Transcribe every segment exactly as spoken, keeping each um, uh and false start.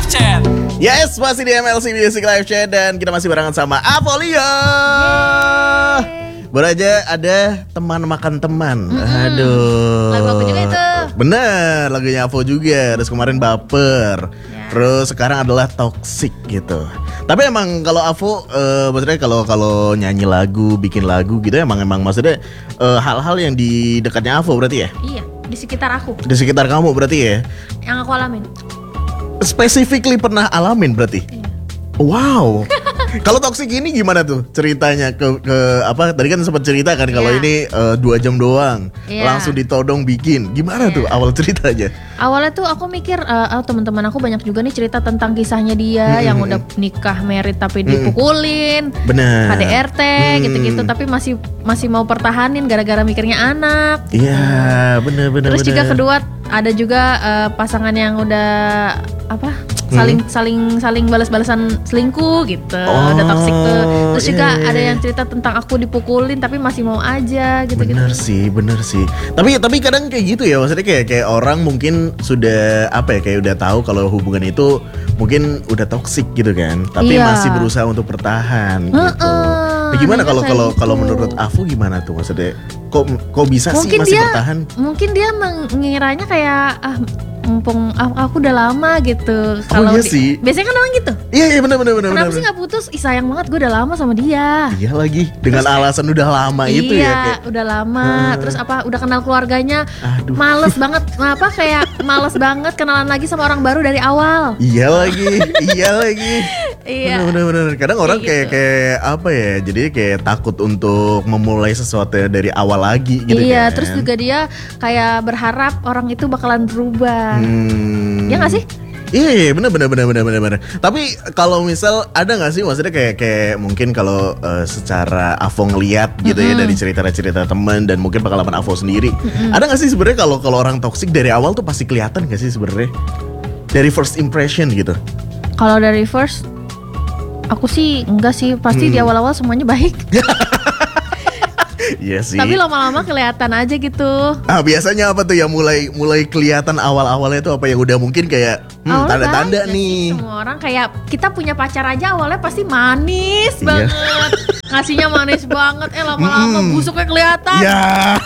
Live Chat. Yes, masih di M L C Music Live Chat dan kita masih barengan sama Avolia. Baru aja ada teman makan teman. Mm-hmm. Aduh. Lagu aku juga itu. Bener, lagunya Avo juga. Terus kemarin Baper. Ya. Terus sekarang adalah Toxic gitu. Tapi emang kalau Avo, uh, maksudnya kalau kalau nyanyi lagu, bikin lagu gitu, emang emang maksudnya uh, hal-hal yang di dekatnya Avo berarti ya? Iya, di sekitar aku. Di sekitar kamu berarti ya? Yang aku alamin. Specifically pernah alamin berarti? Iya. Wow. Kalau Toxic ini gimana tuh ceritanya ke, ke apa? Tadi kan sempat cerita kan kalau yeah. ini uh, dua jam doang, yeah. langsung ditodong bikin. Gimana yeah. tuh awal ceritanya? Awalnya tuh aku mikir, uh, oh, teman-teman aku banyak juga nih cerita tentang kisahnya dia hmm. yang udah nikah, married tapi dipukulin, bener, K D R T hmm. gitu-gitu, tapi masih masih mau pertahanin gara-gara mikirnya anak. Iya, yeah, bener-bener. Terus bener. Juga kedua ada juga uh, pasangan yang udah apa? saling hmm. saling saling balas-balasan selingkuh gitu, oh, udah toksik tuh. Terus yeah, juga yeah. ada yang cerita tentang aku dipukulin tapi masih mau aja gitu. Bener gitu. sih, bener sih. Tapi tapi kadang kayak gitu ya, maksudnya kayak kayak orang mungkin sudah apa ya, kayak udah tahu kalau hubungan itu mungkin udah toksik gitu kan, tapi yeah. masih berusaha untuk bertahan gitu. Uh-uh. Nah, gimana kalau kalau gitu. Kalau menurut Afu gimana tuh, maksudnya kok kok bisa mungkin sih masih dia, bertahan? Mungkin dia mengiranya kayak ah mumpung aku udah lama gitu. Kalau oh, iya sih. Biasanya kan orang gitu. Iya iya benar benar benar. Kenapa bener. sih nggak putus? Ih sayang banget, gue udah lama sama dia. Iya lagi dengan terus, alasan udah lama iya, itu ya. Iya udah lama. Hmm. Terus apa? Udah kenal keluarganya. Aduh. Males banget. Apa kayak males banget kenalan lagi sama orang baru dari awal. Iya lagi. iya lagi. Iya. Benar benar. Kadang orang kayak gitu. kayak apa ya? Jadi kayak takut untuk memulai sesuatu dari awal lagi gitu. Iya. Kan? Terus juga dia kayak berharap orang itu bakalan berubah. Hmm. Ya nggak sih? Iya, iya benar benar benar benar benar benar. Tapi kalau misal ada nggak sih, maksudnya kayak kayak mungkin kalau uh, secara Avo ngeliat gitu mm-hmm. ya dari cerita-cerita teman dan mungkin pengalaman Avo sendiri, mm-hmm. ada nggak sih sebenarnya kalau kalau orang toksik dari awal tuh pasti kelihatan nggak sih sebenarnya dari first impression gitu? Kalau dari first, aku sih enggak sih, pasti hmm. di awal-awal semuanya baik. Iya sih. Tapi lama-lama kelihatan aja gitu. Ah biasanya apa tuh yang mulai mulai kelihatan awal-awalnya tuh apa yang udah mungkin kayak hmm, tanda-tanda nih. Semua orang kayak kita punya pacar aja awalnya pasti manis iya. banget. Ngasihnya manis banget. Eh lama-lama hmm. busuknya kelihatan. Iya.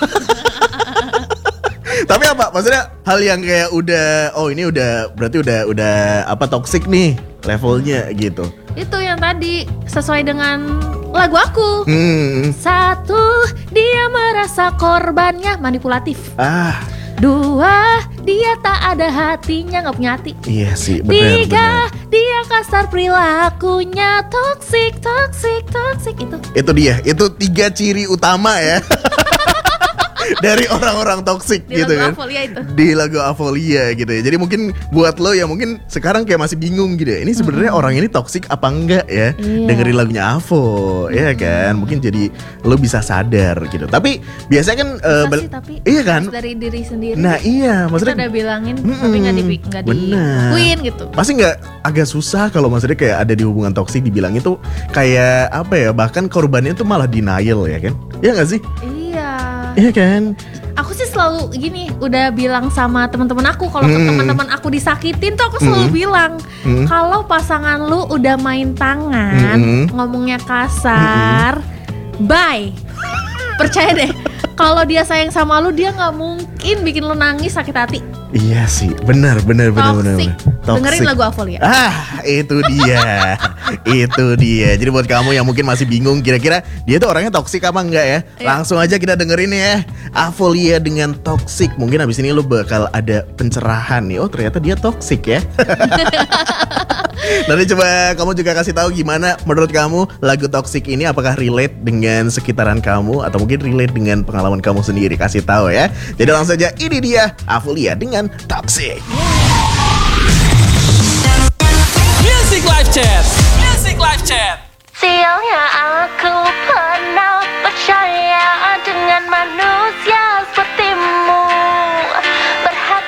Tapi apa? Maksudnya hal yang kayak udah oh ini udah berarti udah udah apa toksik nih levelnya gitu. Itu yang tadi sesuai dengan lagu aku. Hmm. Satu, dia merasa korbannya manipulatif. Ah. Dua, dia tak ada hatinya, nggak punya hati. Iya sih, benar. Tiga, bener. Dia kasar perilakunya, toksik, toksik, toksik itu. Itu dia, itu tiga ciri utama ya. Dari orang-orang toksik gitu kan. Di lagu Avolia itu. Di lagu Avolia gitu ya. Jadi mungkin buat lo yang mungkin sekarang kayak masih bingung gitu ya. Ini sebenarnya hmm. orang ini toksik apa enggak ya? Iya. Dengerin lagunya Avo, hmm. ya kan? Mungkin jadi lo bisa sadar gitu. Tapi biasanya kan uh, sih, tapi iya kan? Dari diri sendiri. Nah, iya, maksudnya kita udah bilangin hmm, tapi enggak di enggak dilakuin gitu. Pasti enggak agak susah kalau maksudnya kayak ada di hubungan toksik dibilang itu kayak apa ya? Bahkan korbannya tuh malah denial ya kan? Iya enggak sih? Iya. Iya kan? Aku sih selalu gini, udah bilang sama teman-teman aku kalau hmm. teman-teman aku disakitin tuh aku selalu hmm. bilang hmm. kalau pasangan lu udah main tangan, hmm. ngomongnya kasar, hmm. bye. Percaya deh, kalau dia sayang sama lu dia nggak mungkin bikin lu nangis sakit hati. Iya sih, benar benar benar benar. Dengerin lagu Avolia. Ah, itu dia. Itu dia. Jadi buat kamu yang mungkin masih bingung kira-kira dia tuh orangnya toksik apa enggak ya? Iya. Langsung aja kita dengerin ya. Avolia dengan Toksik. Mungkin abis ini lo bakal ada pencerahan nih. Oh, ternyata dia toksik ya. Nanti coba kamu juga kasih tahu gimana menurut kamu lagu Toksik ini, apakah relate dengan sekitaran kamu atau mungkin relate dengan pengalaman kamu sendiri. Kasih tahu ya. Jadi langsung aja, ini dia Avolia dengan Toksik.